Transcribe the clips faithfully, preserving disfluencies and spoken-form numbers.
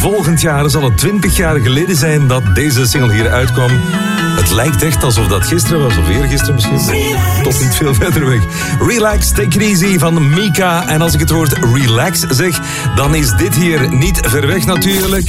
volgend jaar zal het twintig jaar geleden zijn dat deze single hier uitkwam. Het lijkt echt alsof dat gisteren was, of eergisteren misschien. Tot niet veel verder weg. Relax, take it easy van Mika. En als ik het woord relax zeg, dan is dit hier niet ver weg natuurlijk.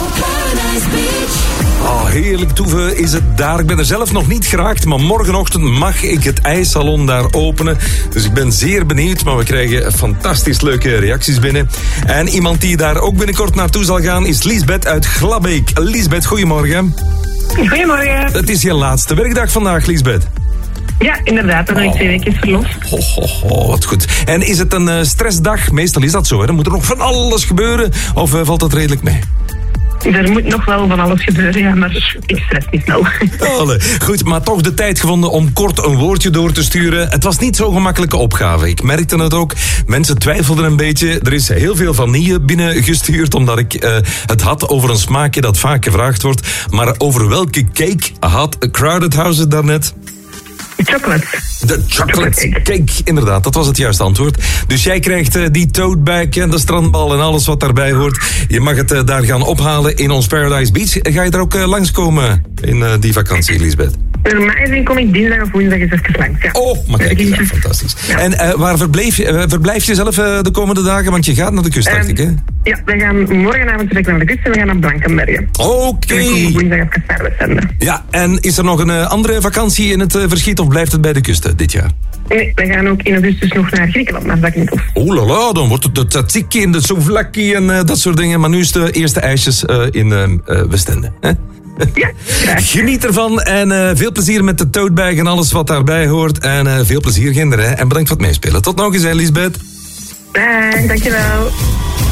Oh, heerlijk toeven is het daar. Ik ben er zelf nog niet geraakt, maar morgenochtend mag ik het ijssalon daar openen. Dus ik ben zeer benieuwd, maar we krijgen fantastisch leuke reacties binnen. En iemand die daar ook binnenkort naartoe zal gaan is Liesbeth uit Glabbeek. Liesbeth, goedemorgen. Goedemorgen. Het is je laatste werkdag vandaag, Liesbeth. Ja, inderdaad. Dan heb ik twee weken verlof. Ho, ho, ho, wat goed. En is het een uh, stressdag? Meestal is dat zo, hè? Dan moet er nog van alles gebeuren. Of uh, valt dat redelijk mee? Er moet nog wel van alles gebeuren, ja, maar ik stress niet snel. Alle. Goed, maar toch de tijd gevonden om kort een woordje door te sturen. Het was niet zo'n gemakkelijke opgave. Ik merkte het ook. Mensen twijfelden een beetje. Er is heel veel vanille binnengestuurd, omdat ik uh, het had over een smaakje dat vaak gevraagd wordt. Maar over welke cake had Crowded House het daarnet? Chocolate. De chocolate cake, inderdaad, dat was het juiste antwoord. Dus jij krijgt uh, die tote bag en de strandbal en alles wat daarbij hoort. Je mag het uh, daar gaan ophalen in ons Paradise Beach. Ga je er ook uh, langskomen in uh, die vakantie, Liesbeth? Normaal gezien kom ik dinsdag of woensdag eens even langs. Ja. Oh, maar kijk, ja, fantastisch. Ja. En uh, waar verblijf je, uh, verblijf je zelf uh, de komende dagen? Want je gaat naar de kust, dacht um, ik, hè? Ja, we gaan morgenavond direct naar de kust en we gaan naar Blankenbergen. Oké. Okay. En ik kom woensdag even naar Westende. Ja, en is er nog een uh, andere vakantie in het uh, verschiet of blijft het bij de kust uh, dit jaar? Nee, we gaan ook in augustus nog naar Griekenland, naar Zakynthos. Oh la la, dan wordt het de tzatziki en de souvlaki en uh, dat soort dingen. Maar nu is de eerste ijsjes uh, in uh, uh, Westende, hè? Ja, graag. Geniet ervan en uh, veel plezier met de tote bag en alles wat daarbij hoort. En uh, veel plezier, kinderen. En bedankt voor het meespelen. Tot nog eens, hè, Liesbeth. Bye, dankjewel.